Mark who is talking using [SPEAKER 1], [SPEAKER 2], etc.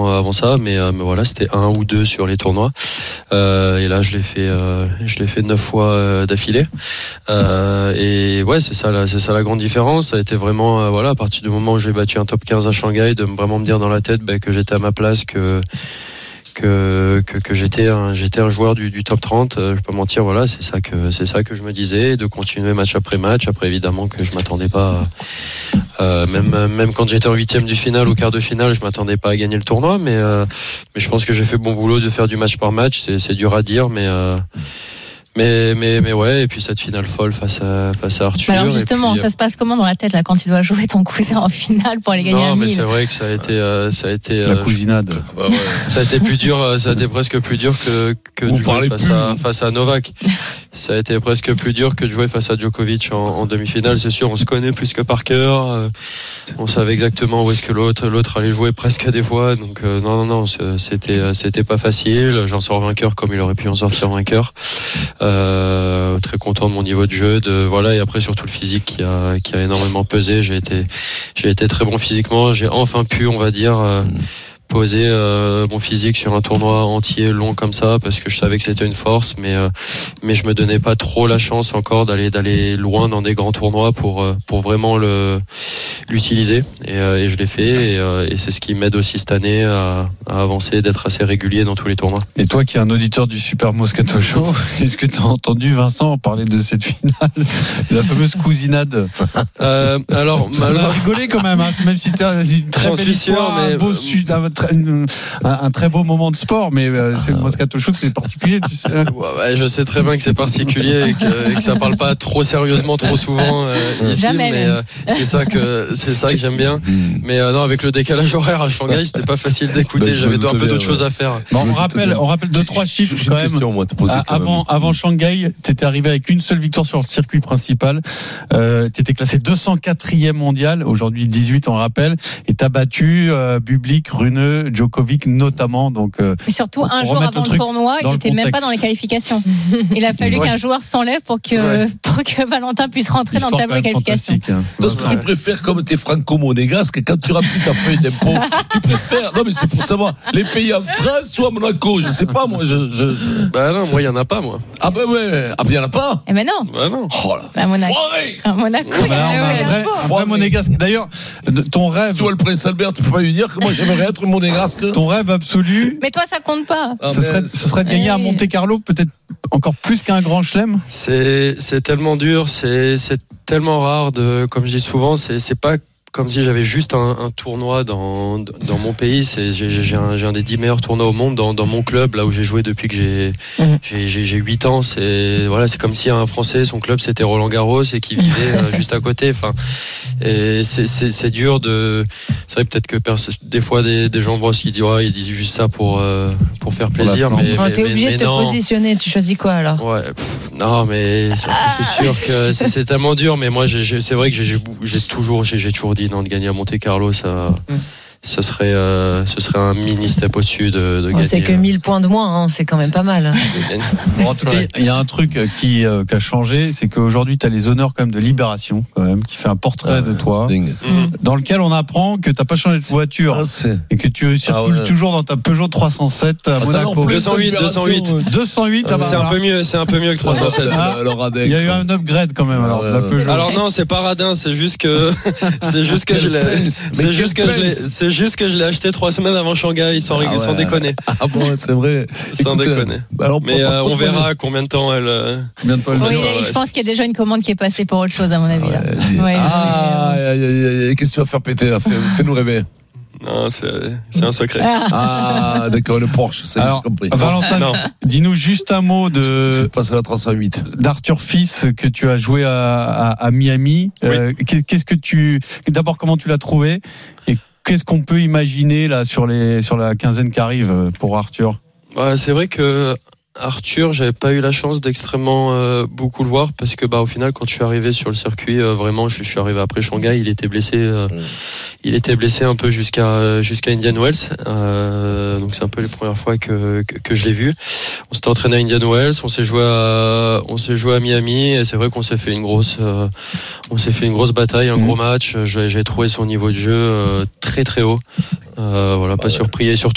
[SPEAKER 1] avant ça, mais voilà, c'était 1 ou 2 sur les tournois. Et là, je l'ai fait 9 fois d'affilée. Et ouais, c'est ça la grande différence. Ça a été vraiment, voilà, à partir du moment où j'ai battu un top 15 à Shanghai, de vraiment me dire dans la tête que j'étais à ma place, que j'étais un joueur du top 30. Je peux pas mentir, voilà, c'est ça que je me disais, de continuer match après match. Après, évidemment que je m'attendais pas, même quand j'étais en 8e du final ou quart de finale, je m'attendais pas à gagner le tournoi, mais je pense que j'ai fait bon boulot de faire du match par match. C'est dur à dire, mais ouais, et puis cette finale folle face à Arthur.
[SPEAKER 2] Alors justement, ça se passe comment dans la tête là quand tu dois jouer ton cousin en finale pour aller gagner un 1000?
[SPEAKER 1] Non, mais c'est vrai que ça a été
[SPEAKER 3] la cousinade.
[SPEAKER 1] Ça a été plus dur, ça a été presque plus dur que de jouer face à Novak. Ça a été presque plus dur que de jouer face à Djokovic en demi-finale. C'est sûr, on se connaît plus que par cœur. On savait exactement où est-ce que l'autre allait jouer presque des fois. Donc non, c'était pas facile. J'en sors vainqueur comme il aurait pu en sortir vainqueur. Très content de mon niveau de jeu, voilà, et après surtout le physique qui a énormément pesé. J'ai été très bon physiquement. J'ai enfin pu, on va dire, poser mon physique sur un tournoi entier long comme ça, parce que je savais que c'était une force, mais je me donnais pas trop la chance encore d'aller loin dans des grands tournois pour vraiment l'utiliser, et je l'ai fait, et c'est ce qui m'aide aussi cette année à avancer, d'être assez régulier dans tous les tournois.
[SPEAKER 3] Et toi qui es un auditeur du Super Moscato Show, est-ce que tu as entendu Vincent parler de cette finale, de la fameuse cousinade?
[SPEAKER 1] Alors
[SPEAKER 3] on a rigolé quand même, hein, même si c'était une très belle histoire, un beau un très beau moment de sport, mais c'est le Moscato Show, c'est particulier, tu sais.
[SPEAKER 1] Ouais, je sais très bien que c'est particulier et que ça parle pas trop sérieusement trop souvent ici.
[SPEAKER 2] Jamais.
[SPEAKER 1] Mais c'est ça que j'aime bien. Mais non, avec le décalage horaire à Shanghai, c'était pas facile d'écouter. J'avais un peu d'autres choses à faire.
[SPEAKER 3] Bon, on rappelle 2-3 chiffres quand même. Avant Shanghai, t'étais arrivé avec une seule victoire sur le circuit principal. T'étais classé 204e mondial, aujourd'hui 18, on rappelle, et t'as battu Bublik, Rune, Djokovic notamment. Donc,
[SPEAKER 2] et surtout, un jour avant le tournoi, il n'était même pas dans les qualifications. Il a fallu qu'un joueur s'enlève pour que Valentin puisse rentrer dans le tableau de qualification.
[SPEAKER 4] Donc, tu préfères, comme t'es franco-monégasque, quand tu remplis ta feuille d'impôt, tu préfères, non mais c'est pour savoir, les pays en France ou à Monaco, je sais pas, moi,
[SPEAKER 1] Bah non, moi, il y en a pas, moi.
[SPEAKER 4] Ah ben ouais, il y en a pas?
[SPEAKER 2] Eh ben non.
[SPEAKER 1] Bah non.
[SPEAKER 4] Oh là.
[SPEAKER 2] Monaco.
[SPEAKER 3] Un vrai monégasque. D'ailleurs, ton rêve.
[SPEAKER 4] Si tu vois le prince Albert, tu peux pas lui dire que moi j'aimerais être monégasque.
[SPEAKER 3] Ton rêve absolu.
[SPEAKER 2] Mais toi, ça compte pas.
[SPEAKER 3] Ce serait de gagner à Monte-Carlo, peut-être encore plus qu'un grand chelem.
[SPEAKER 1] C'est tellement dur, c'est tellement rare comme je dis souvent, c'est pas comme si j'avais juste un tournoi dans mon pays. J'ai un des 10 meilleurs tournois au monde dans mon club, là où j'ai joué depuis que j'ai 8 ans. C'est comme si un Français, son club c'était Roland Garros et qui vivait juste à côté. Enfin, et c'est dur c'est vrai, peut-être que des fois des gens voient ce qu'ils disent, ils disent juste ça pour faire plaisir. Mais
[SPEAKER 5] t'es obligé de te positionner. Tu choisis quoi alors?
[SPEAKER 1] Ouais, non, mais c'est sûr que c'est tellement dur. Mais moi, c'est vrai que j'ai toujours dit non, de gagner à Monte-Carlo, ce serait un mini step au-dessus de gagner.
[SPEAKER 5] C'est que 1000 points de moins, hein, c'est quand même pas mal.
[SPEAKER 3] Bon, en tout cas, il y a un truc qui a changé, c'est qu'aujourd'hui tu as les honneurs quand même de Libération, quand même, qui fait un portrait de toi, dans lequel on apprend que t'as pas changé de voiture et que tu circules toujours dans ta Peugeot 307 à Monaco.
[SPEAKER 1] 208. C'est un peu mieux que 307.
[SPEAKER 3] Il y a eu un upgrade quand même alors de la Peugeot.
[SPEAKER 1] Alors non, c'est pas radin, c'est juste que je l'ai acheté 3 semaines avant Shanghai, sans déconner.
[SPEAKER 4] Ah bon, c'est vrai.
[SPEAKER 1] Sans déconner.
[SPEAKER 4] Alors,
[SPEAKER 1] mais on verra combien de temps elle.
[SPEAKER 2] Je pense qu'il y a déjà une commande qui est passée pour autre chose à mon avis.
[SPEAKER 4] Qu'est-ce que tu vas faire péter là? Fais-nous rêver.
[SPEAKER 1] Non, c'est un secret.
[SPEAKER 4] Ah, d'accord, le Porsche, c'est compris.
[SPEAKER 3] Valentin, dis-nous juste un mot
[SPEAKER 4] face à la 308
[SPEAKER 3] d'Arthur Fils que tu as joué à Miami. Oui. D'abord, comment tu l'as trouvé et qu'est-ce qu'on peut imaginer là sur la quinzaine qui arrive pour Arthur?
[SPEAKER 1] C'est vrai que Arthur, j'avais pas eu la chance d'extrêmement beaucoup le voir parce que au final, quand je suis arrivé sur le circuit, vraiment, je suis arrivé après Shanghai, il était blessé. Il était blessé un peu jusqu'à Indian Wells. Donc c'est un peu les premières fois que je l'ai vu. On s'était entraîné à Indian Wells, on s'est joué à Miami et c'est vrai qu'on s'est fait une grosse bataille, un gros match. J'ai trouvé son niveau de jeu très très haut. Pas surpris et surtout